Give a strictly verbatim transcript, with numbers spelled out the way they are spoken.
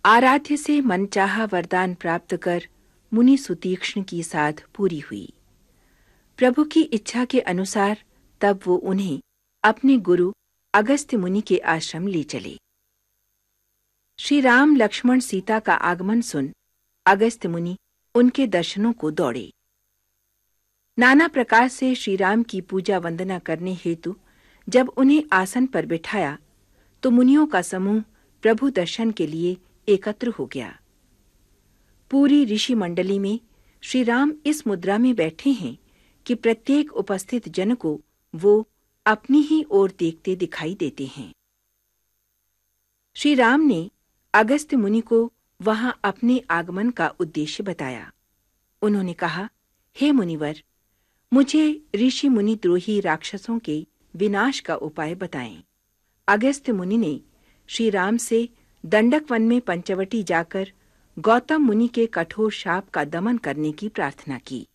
आराध्य से मनचाहा वरदान प्राप्त कर मुनि सुतीक्ष्ण की साध पूरी हुई। प्रभु की इच्छा के अनुसार तब वो उन्हें अपने गुरु अगस्त्य मुनि के आश्रम ले चले। श्री राम लक्ष्मण सीता का आगमन सुन अगस्त्य मुनि उनके दर्शनों को दौड़े। नाना प्रकार से श्री राम की पूजा वंदना करने हेतु जब उन्हें आसन पर बिठाया तो मुनियों का समूह प्रभु दर्शन के लिए एकत्र हो गया। पूरी ऋषि मंडली में श्री राम इस मुद्रा में बैठे हैं कि प्रत्येक उपस्थित जन को वो अपनी ही ओर देखते दिखाई देते हैं। श्री राम ने अगस्त्य मुनि को वहां अपने आगमन का उद्देश्य बताया। उन्होंने कहा, हे मुनिवर, मुझे ऋषि मुनि द्रोही राक्षसों के विनाश का उपाय बताएं। अगस्त्य मुनि ने श्री राम से दंडक वन में पंचवटी जाकर गौतम मुनि के कठोर शाप का दमन करने की प्रार्थना की।